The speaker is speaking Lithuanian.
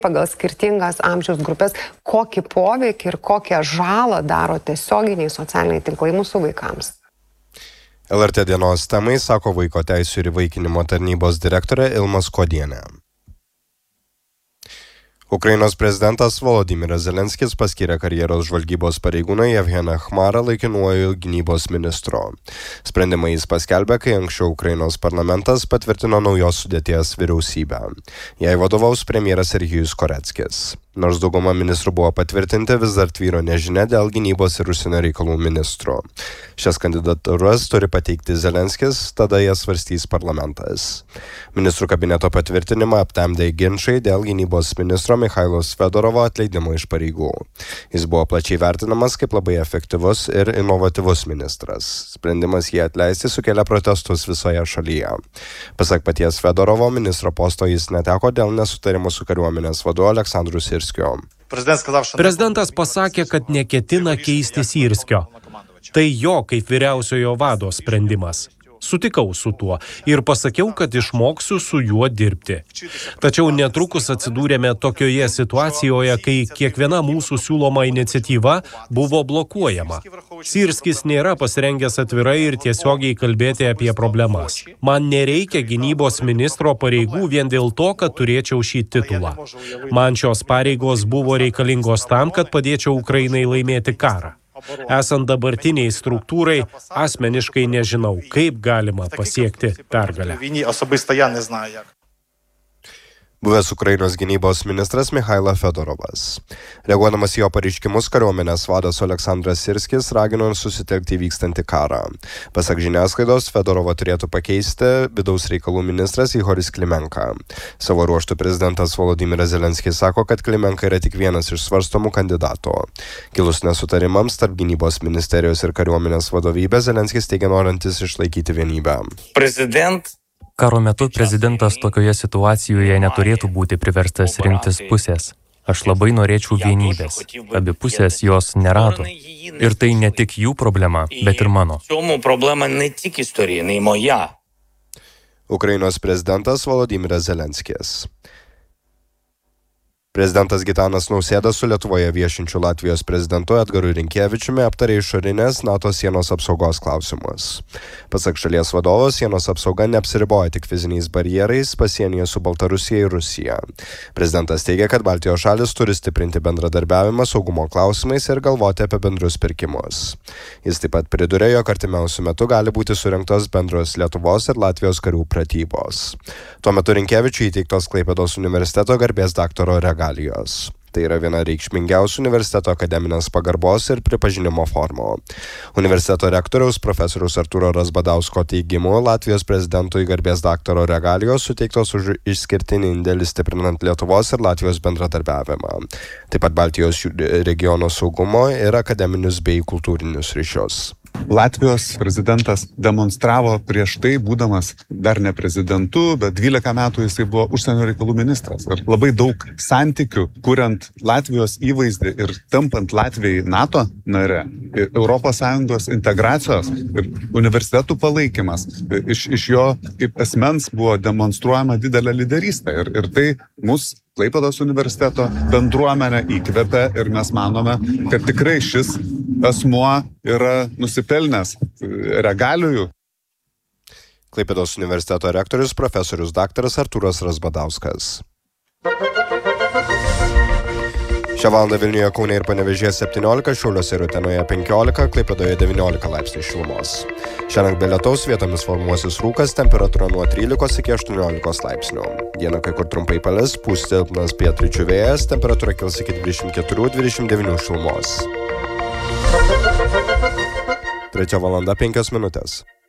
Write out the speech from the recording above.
pagal skirtingas amžiaus grupės, kokį poveikį ir kokią žalą daro tiesioginiai socialiniai tinklai mūsų vaikams. LRT dienos temai sako Vaiko teisių ir įvaikinimo tarnybos direktorė Ilma Skuodienė. Ukrainos prezidentas Volodymyras Zelenskis paskyrė karjeros žvalgybos pareigūną Jevgeną Chmarą laikinuoju gynybos ministru. Sprendimą jis paskelbė, kai anksčiau Ukrainos parlamentas patvirtino naujos sudėties vyriausybę. Jai vadovaus premjeras Serhijus Koreckis. Nors dauguma ministrų buvo patvirtinti, vis dar tvyro nežinia dėl gynybos ir užsienio reikalų ministrų. Šias kandidatūras turi pateikti Zelenskis, tada jas svarstys parlamentas. Ministrų kabineto patvirtinimą aptemdė ginčai dėl gynybos ministro Michailo Fedorovo atleidimo iš pareigų. Jis buvo plačiai vertinamas kaip labai efektyvus ir inovatyvus ministras. Sprendimas jį atleisti sukėlė protestus visoje šalyje. Pasak paties Fedorovo, ministro posto jis neteko dėl nesutarimų su kariuomenės vadu Aleksandru Sirskiu. Prezidentas pasakė, kad neketina keisti Sirskio. Tai jo kaip vyriausiojo vado sprendimas. Sutikau su tuo ir pasakiau, kad išmoksiu su juo dirbti. Tačiau netrukus atsidūrėme tokioje situacijoje, kai kiekviena mūsų siūloma iniciatyva buvo blokuojama. Sirskis nėra pasirengęs atvirai ir tiesiogiai kalbėti apie problemas. Man nereikia gynybos ministro pareigų vien dėl to, kad turėčiau šį titulą. Man šios pareigos buvo reikalingos tam, kad padėčiau Ukrainai laimėti karą. Esant dabartiniai struktūrai, asmeniškai nežinau, kaip galima pasiekti pergalę. Buvęs Ukrainos gynybos ministras Michailo Fedorovas. Reaguodamas jo pareiškimus, kariuomenės vadas Aleksandras Sirskis ragino susitelkti vykstantį karą. Pasak žiniasklaidos, Fedorovą turėtų pakeisti vidaus reikalų ministras Ihoris Klimenka. Savo ruožtu prezidentas Volodymyras Zelenskis sako, kad Klimenka yra tik vienas iš svarstomų kandidatų. Kilus nesutarimams tarp gynybos ministerijos ir kariuomenės vadovybės, Zelenskis teigia norintis išlaikyti vienybę. Karo metu prezidentas tokioje situacijoje neturėtų būti priverstas rinktis pusės. Aš labai norėčiau vienybės. Abi pusės jos nerado. Ir tai ne tik jų problema, bet ir mano. Ukrainos prezidentas Volodymyras Zelenskis. Prezidentas Gitanas Nausėda su Lietuvoje viešinčiu Latvijos prezidentu Edgaru Rinkėvičiumi aptarė išorinės NATO sienos apsaugos klausimus. Pasak šalies vadovo, sienos apsauga neapsiriboja tik fiziniais barjerais pasienyje su Baltarusija ir Rusija. Prezidentas teigia, kad Baltijos šalis turi stiprinti bendradarbiavimą saugumo klausimais ir galvoti apie bendrus pirkimus. Jis taip pat pridūrė, jog artimiausiu metu gali būti surengtos bendros Lietuvos ir Latvijos karių pratybos. Tuo metu Rinkėvičiui įteiktos Klaipėdos universiteto garbės daktaro regalijos. Tai yra viena reikšmingiausių universiteto akademinės pagarbos ir pripažinimo formų. Universiteto rektoriaus profesoriaus Artūro Razbadausko teigimu, Latvijos prezidentui garbės daktaro regalijos suteiktos už išskirtinį indėlį stiprinant Lietuvos ir Latvijos bendradarbiavimą. Taip pat Baltijos regiono saugumo ir akademinius bei kultūrinius ryšius. Latvijos prezidentas demonstravo prieš tai, būdamas dar ne prezidentu, bet 12 metų jisai buvo užsienio reikalų ministras. Ir labai daug santykių, kuriant Latvijos įvaizdį ir tampant Latvijai NATO nare, ES integracijos ir universitetų palaikymas. Iš jo kaip asmens buvo demonstruojama didelė lyderystė. Ir tai mus Klaipėdos universiteto bendruomenę įkvepia ir mes manome, kad tikrai šis asmuo yra nusipelnęs regalijų. Klaipėdos universiteto rektorius profesorius daktaras Artūras Razbadauskas. Šią valandą Vilniuje, Kaune ir Panevėžyje 17, Šiauliuose ir Utenoje 15, Klaipėdoje 19 laipsnių šilumos. Šiandien be lietaus vietomis formuosis rūkas, temperatūra nuo 13 iki 18 laipsnių. Dieną kai kur trumpai palis, pūs silpnas pietryčių vėjas, temperatūra kils iki 24-29 šilumos. 3 valanda 5 minutės.